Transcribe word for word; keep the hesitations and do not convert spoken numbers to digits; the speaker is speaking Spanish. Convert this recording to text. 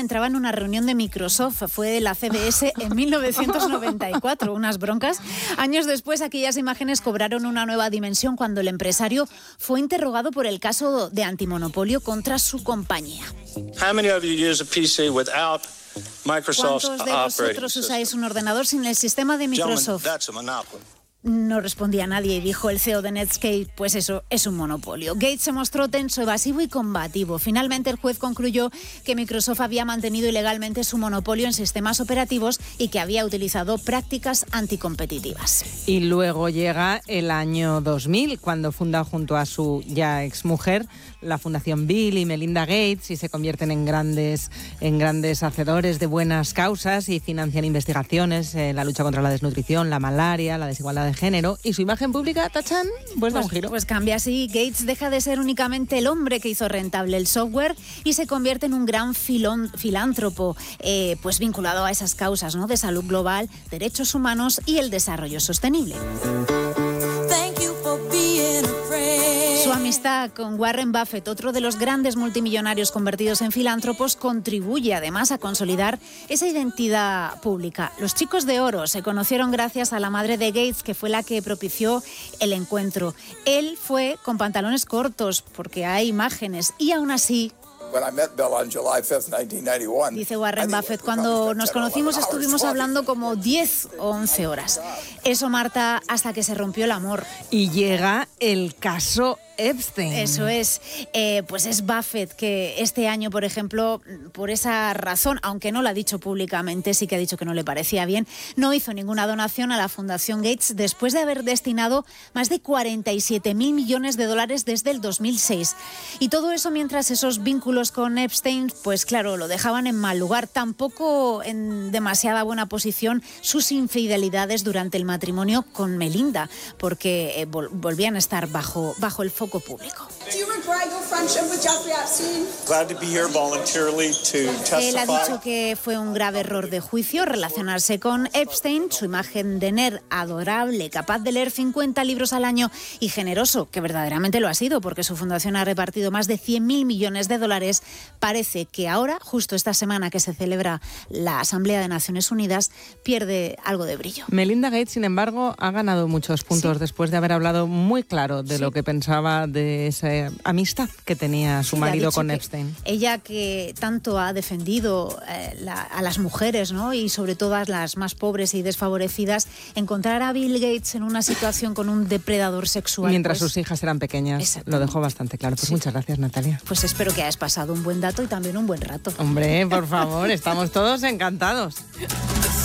entraba en una reunión de Microsoft, fue de la C B S en mil novecientos noventa y cuatro, unas broncas. Años después, aquellas imágenes cobraron una nueva dimensión cuando el empresario fue interrogado por el caso de antimonopolio contra su compañía. ¿Cuántos de vosotros usáis un ordenador sin el sistema de Microsoft? No respondía nadie y dijo el C E O de Netscape, pues eso es un monopolio. Gates se mostró tenso, evasivo y combativo. Finalmente el juez concluyó que Microsoft había mantenido ilegalmente su monopolio en sistemas operativos y que había utilizado prácticas anticompetitivas. Y luego llega el año dos mil, cuando funda junto a su ya exmujer la Fundación Bill y Melinda Gates y se convierten en grandes, en grandes hacedores de buenas causas y financian investigaciones en la lucha contra la desnutrición, la malaria, la desigualdad de género, y su imagen pública, tachán, pues da un giro. Pues cambia así. Gates deja de ser únicamente el hombre que hizo rentable el software y se convierte en un gran filón, filántropo, eh, pues vinculado a esas causas, ¿no?, de salud global, derechos humanos y el desarrollo sostenible. Su amistad con Warren Buffett, otro de los grandes multimillonarios convertidos en filántropos, contribuye además a consolidar esa identidad pública. Los chicos de oro se conocieron gracias a la madre de Gates, que fue la que propició el encuentro. Él fue con pantalones cortos, porque hay imágenes, y aún así... Dice Warren Buffett, cuando nos conocimos estuvimos hablando como diez o once horas. Eso, Marta, hasta que se rompió el amor. Y llega el caso Epstein. Eso es. Eh, pues es Buffett que este año, por ejemplo, por esa razón, aunque no lo ha dicho públicamente, sí que ha dicho que no le parecía bien, no hizo ninguna donación a la Fundación Gates después de haber destinado más de cuarenta y siete mil millones de dólares desde el dos mil seis. Y todo eso mientras esos vínculos con Epstein, pues claro, lo dejaban en mal lugar. Tampoco en demasiada buena posición sus infidelidades durante el matrimonio con Melinda, porque eh, vol- volvían a estar bajo, bajo el foco público. Él ha dicho que fue un grave error de juicio relacionarse con Epstein. Su imagen de nerd adorable, capaz de leer cincuenta libros al año y generoso, que verdaderamente lo ha sido, porque su fundación ha repartido más de cien mil millones de dólares, parece que ahora, justo esta semana que se celebra la Asamblea de Naciones Unidas, pierde algo de brillo. Melinda Gates, sin embargo, ha ganado muchos puntos, sí, después de haber hablado muy claro de, sí, lo que pensaba de esa amistad que tenía su, sí, marido con Epstein. Ella, que tanto ha defendido eh, la, a las mujeres, ¿no?, y sobre todo a las más pobres y desfavorecidas, encontrar a Bill Gates en una situación con un depredador sexual. Mientras pues, sus hijas eran pequeñas, lo dejó bastante claro. Pues sí, muchas gracias, Natalia. Pues espero que hayas pasado un buen dato y también un buen rato. Hombre, por favor, estamos todos encantados.